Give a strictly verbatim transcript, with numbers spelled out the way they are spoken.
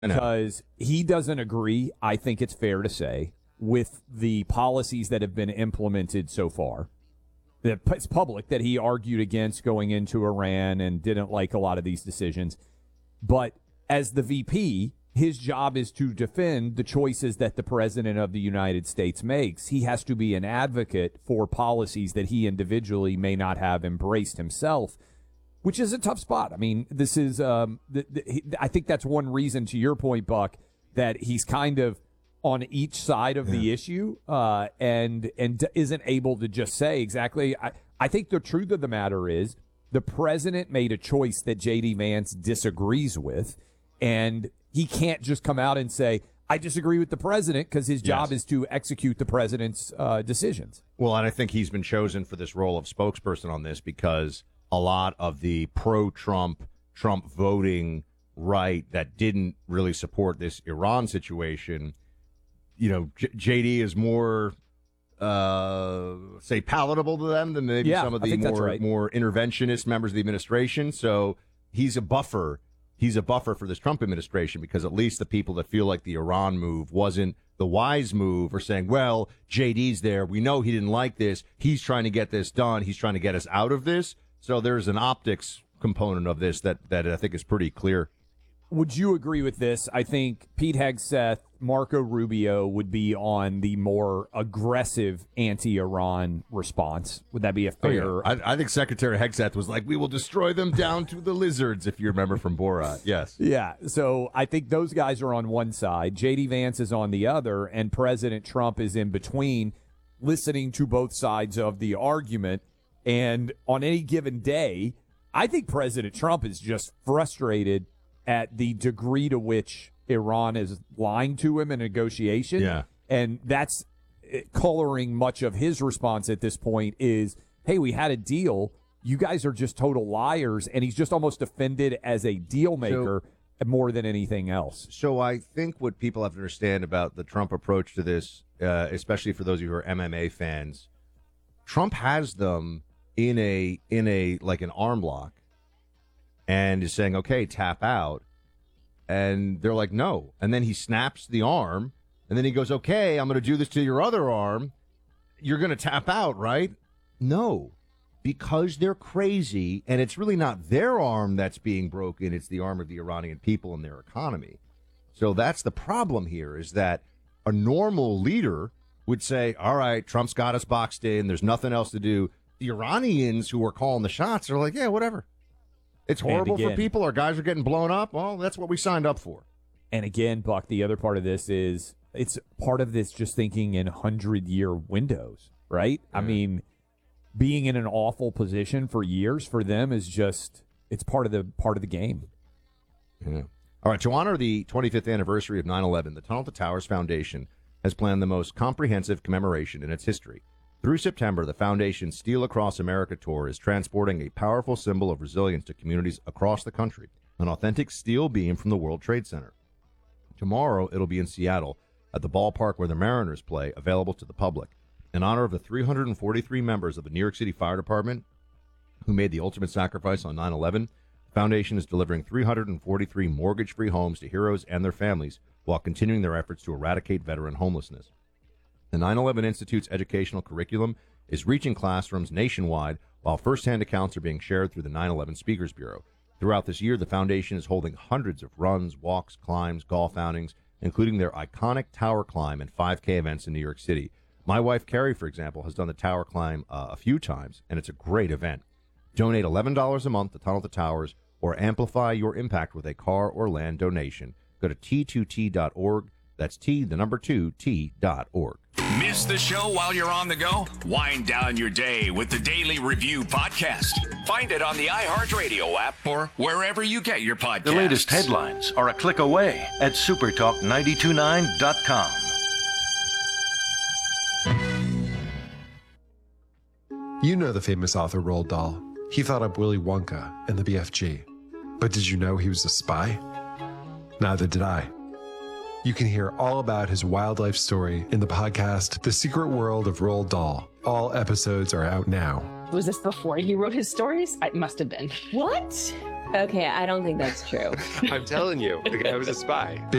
because he doesn't agree, I think it's fair to say, with the policies that have been implemented so far. It's public that he argued against going into Iran and didn't like a lot of these decisions. But as the V P, his job is to defend the choices that the president of the United States makes. He has to be an advocate for policies that he individually may not have embraced himself, which is a tough spot. I mean, this is, um, the, the, I think that's one reason, to your point, Buck, that he's kind of on each side of yeah. the issue uh, and and isn't able to just say exactly. I, I think the truth of the matter is the president made a choice that J D. Vance disagrees with, and he can't just come out and say, I disagree with the president, because his job yes. is to execute the president's uh, decisions. Well, and I think he's been chosen for this role of spokesperson on this because a lot of the pro-Trump, Trump voting right that didn't really support this Iran situation, you know, J- JD is more, uh, say, palatable to them than maybe yeah, some of the more right. more interventionist members of the administration. So he's a buffer. He's a buffer for this Trump administration, because at least the people that feel like the Iran move wasn't the wise move are saying, well, J D's there. We know he didn't like this. He's trying to get this done. He's trying to get us out of this. So there's an optics component of this that, that I think is pretty clear. Would you agree with this? I think Pete Hegseth, Marco Rubio would be on the more aggressive anti-Iran response. Would that be a fair? Oh, yeah. I, I think Secretary Hegseth was like, we will destroy them down to the lizards, if you remember from Borat. Yes. Yeah. So I think those guys are on one side. J D. Vance is on the other, and President Trump is in between, listening to both sides of the argument. And on any given day, I think President Trump is just frustrated at the degree to which Iran is lying to him in negotiation. Yeah. And that's coloring much of his response at this point is, hey, we had a deal. You guys are just total liars. And he's just almost offended as a deal maker so, more than anything else. So I think what people have to understand about the Trump approach to this, uh, especially for those of you who are M M A fans, Trump has them in a in a like an arm lock and is saying, okay, tap out. And they're like, no. And then he snaps the arm, and then he goes, okay, I'm going to do this to your other arm. You're going to tap out, right? No, because they're crazy, and it's really not their arm that's being broken. It's the arm of the Iranian people and their economy. So that's the problem here, is that a normal leader would say, all right, Trump's got us boxed in. There's nothing else to do. The Iranians who are calling the shots are like, yeah, whatever. It's horrible for people. Our guys are getting blown up. Well, that's what we signed up for. And again, Buck, the other part of this is it's part of this just thinking in hundred-year windows, right? Mm. I mean, being in an awful position for years for them is just it's part of the part of the game. Yeah. All right. To honor the twenty-fifth anniversary of nine eleven, the Tunnel to Towers Foundation has planned the most comprehensive commemoration in its history. Through September, the Foundation's Steel Across America tour is transporting a powerful symbol of resilience to communities across the country, an authentic steel beam from the World Trade Center. Tomorrow, it'll be in Seattle at the ballpark where the Mariners play, available to the public. In honor of the three hundred forty-three members of the New York City Fire Department who made the ultimate sacrifice on nine eleven, the Foundation is delivering three hundred forty-three mortgage-free homes to heroes and their families while continuing their efforts to eradicate veteran homelessness. The nine eleven Institute's educational curriculum is reaching classrooms nationwide, while firsthand accounts are being shared through the nine eleven Speakers Bureau. Throughout this year, the Foundation is holding hundreds of runs, walks, climbs, golf outings, including their iconic Tower Climb and five K events in New York City. My wife, Carrie, for example, has done the Tower Climb uh, a few times, and it's a great event. Donate eleven dollars a month to Tunnel to Towers, or amplify your impact with a car or land donation. Go to T two T dot org. That's T, the number two, T dot org. Miss the show while you're on the go? Wind down your day with the Daily Review podcast. Find it on the iHeartRadio app or wherever you get your podcasts. The latest headlines are a click away at supertalk nine two nine dot com. You know the famous author Roald Dahl. He thought up Willy Wonka and the B F G. But did you know he was a spy? Neither did I. You can hear all about his wildlife story in the podcast, The Secret World of Roald Dahl. All episodes are out now. Was this before he wrote his stories? It must have been. What? Okay, I don't think that's true. I'm telling you, the guy was a spy.